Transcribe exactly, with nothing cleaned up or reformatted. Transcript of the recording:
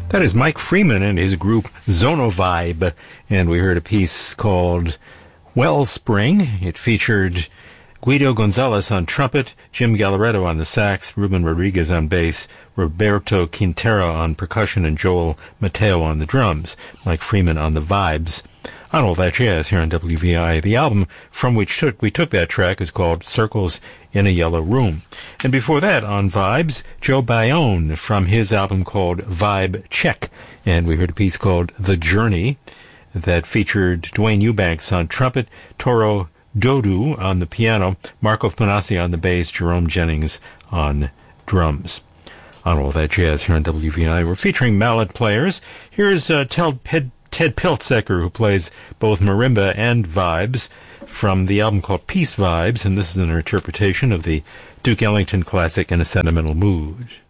That is Mike Freeman and his group Zonovibe, and we heard a piece called Wellspring. It featured Guido Gonzalez on trumpet, Jim Gallaretto on the sax, Ruben Rodriguez on bass, Roberto Quintero on percussion, and Joel Mateo on the drums. Mike Freeman on the vibes. On All That Jazz here on W V I. The album from which took, we took that track is called Circles in a Yellow Room. And before that, on Vibes, Joe Bayonne from his album called Vibe Check. And we heard a piece called The Journey that featured Dwayne Eubanks on trumpet, Toro Dodu on the piano, Marco Panassi on the bass, Jerome Jennings on drums. On All That Jazz here on W V I, we're featuring mallet players. Here's uh, Ted, Ted, Ted Piltzecker, who plays both marimba and vibes, from the album called Peace Vibes, and this is an interpretation of the Duke Ellington classic In a Sentimental Mood.